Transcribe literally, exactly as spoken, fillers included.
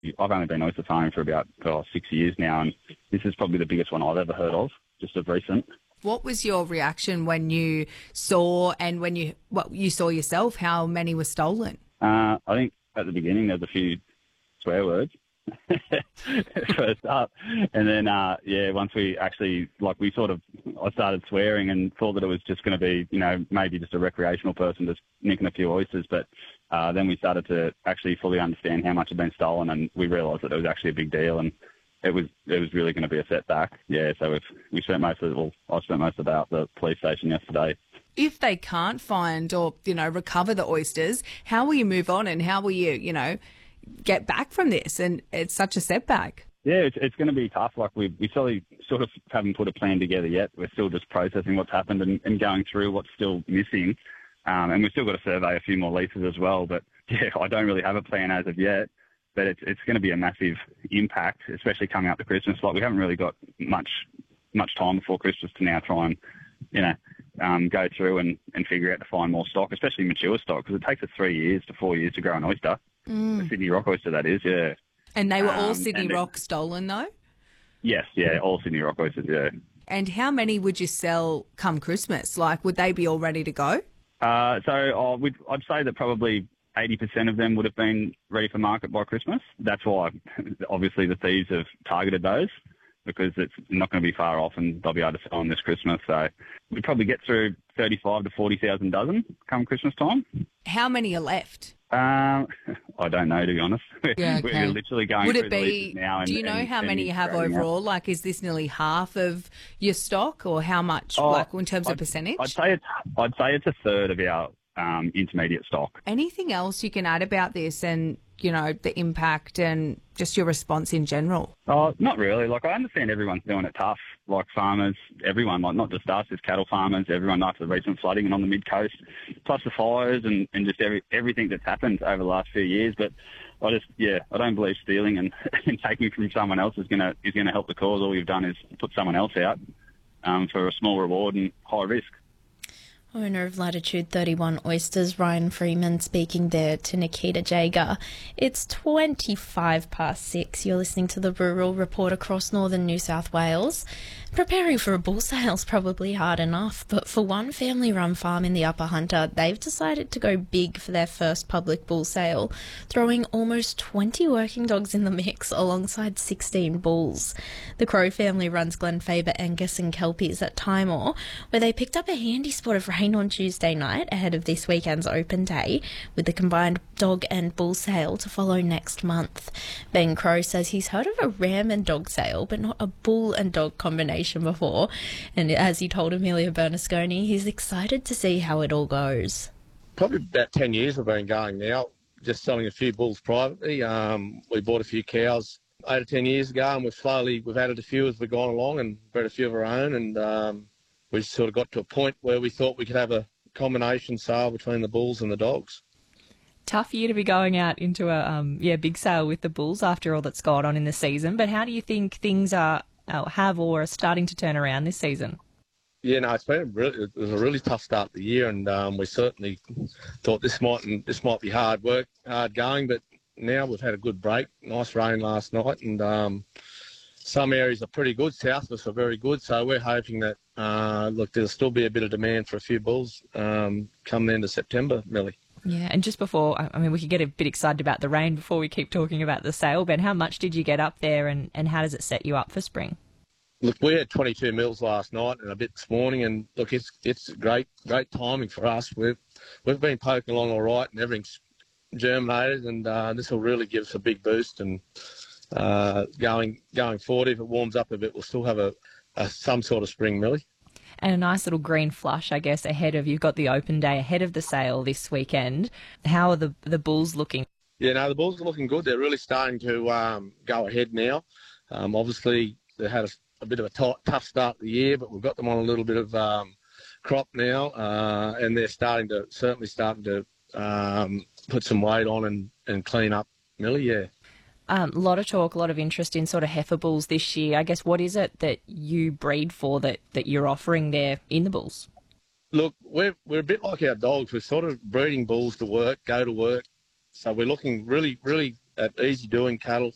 I've only been oyster farming for about oh, six years now, and this is probably the biggest one I've ever heard of, just of recent. What was your reaction when you saw and when you what you saw yourself, how many were stolen? Uh, I think at the beginning there's a few swear words first up, and then uh, yeah, once we actually like we sort of I started swearing and thought that it was just going to be you know maybe just a recreational person just nicking a few oysters, but uh, then we started to actually fully understand how much had been stolen, and we realised that it was actually a big deal, and it was it was really going to be a setback. Yeah, so if we spent most of well, I spent most of about the police station yesterday. If they can't find or, you know, recover the oysters, how will you move on and how will you, you know, get back from this? And it's such a setback. Yeah, it's, it's going to be tough. Like we we still sort of haven't put a plan together yet. We're still just processing what's happened and, and going through what's still missing. Um, and we've still got to survey a few more leases as well. But yeah, I don't really have a plan as of yet. But it's it's going to be a massive impact, especially coming up to Christmas. Like we haven't really got much much time before Christmas to now try and, you know, um, go through and, and figure out to find more stock, especially mature stock, because it takes us three years to four years to grow an oyster. Mm. A Sydney Rock oyster, that is, yeah. And they were all um, Sydney Rock stolen, though? Yes, yeah, all Sydney Rock oysters, yeah. And how many would you sell come Christmas? Like, would they be all ready to go? Uh, so uh, we'd, I'd say that probably eighty percent of them would have been ready for market by Christmas. That's why, obviously, the thieves have targeted those, because it's not going to be far off and they'll be able to sell them this Christmas. So we'd probably get through thirty-five to forty thousand dozen come Christmas time. How many are left? Um, I don't know, to be honest. Yeah, okay. We're literally going Would through it the be, leases now. And, do you know and, how and many you have overall? Out. Like, is this nearly half of your stock, or how much, oh, like, in terms I'd, of percentage? I'd say it's, I'd say it's a third of our um, intermediate stock. Anything else you can add about this and, you know, the impact and just your response in general? Oh, not really. Like, I understand everyone's doing it tough, like farmers, everyone, like not just us, it's cattle farmers, everyone after the recent flooding and on the mid-coast, plus the fires and, and just every, everything that's happened over the last few years. But I just, yeah, I don't believe stealing and, and taking from someone else is going to is gonna help the cause. All we've done is put someone else out um, for a small reward and high risk. Owner of Latitude thirty-one Oysters, Ryan Freeman, speaking there to Nikita Jager. It's twenty-five past six. You're listening to the Rural Report across northern New South Wales. Preparing for a bull sale's probably hard enough, but for one family-run farm in the Upper Hunter, they've decided to go big for their first public bull sale, throwing almost twenty working dogs in the mix alongside sixteen bulls. The Crow family runs Glenfaber Angus and Kelpies at Timor, where they picked up a handy spot of rain on Tuesday night ahead of this weekend's open day, with the combined dog and bull sale to follow next month. Ben Crow says he's heard of a ram and dog sale, but not a bull and dog combination before, and as he told Amelia Bernasconi, he's excited to see how it all goes. Probably about ten years we've been going now, just selling a few bulls privately. Um, we bought a few cows eight or ten years ago, and we've slowly we've added a few as we've gone along and bred a few of our own, and um, we sort of got to a point where we thought we could have a combination sale between the bulls and the dogs. Tough year to be going out into a um, yeah big sale with the bulls after all that's gone on in the season, but how do you think things are uh, have or are starting to turn around this season? Yeah, no, it's been a really, it was a really tough start to the year, and um, we certainly thought this might this might be hard work, hard going, but now we've had a good break. Nice rain last night, and um, some areas are pretty good. South of us are very good, so we're hoping that uh, look, there'll still be a bit of demand for a few bulls um, come the end of September, Millie. Yeah, and just before, I mean, we could get a bit excited about the rain before we keep talking about the sale, Ben. How much did you get up there, and, and how does it set you up for spring? Look, we had twenty-two mils last night and a bit this morning, and look, it's it's great great timing for us. We've we've been poking along all right, and everything's germinated, and uh, this will really give us a big boost. And uh, going going forward, if it warms up a bit, we'll still have a, a some sort of spring, Millie. And a nice little green flush, I guess, ahead of, you've got the open day ahead of the sale this weekend. How are the the bulls looking? Yeah, no, the bulls are looking good. They're really starting to um, go ahead now. Um, obviously, they had a, a bit of a t- tough start to the year, but we've got them on a little bit of um, crop now, uh, and they're starting to, certainly starting to um, put some weight on and, and clean up, Millie, yeah. A um, lot of talk, a lot of interest in sort of heifer bulls this year. I guess, what is it that you breed for that, that you're offering there in the bulls? Look, we're we're a bit like our dogs. We're sort of breeding bulls to work, go to work. So we're looking really, really at easy-doing cattle,